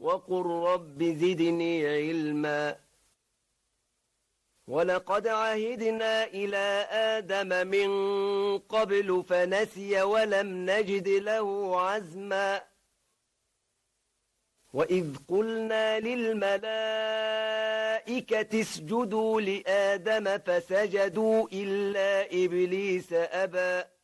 وقل رب زدني علما ولقد عهدنا إلى آدم من قبل فنسي ولم نجد له عزما وإذ قلنا للملائكة اسجدوا لآدم فسجدوا إلا إبليس أبى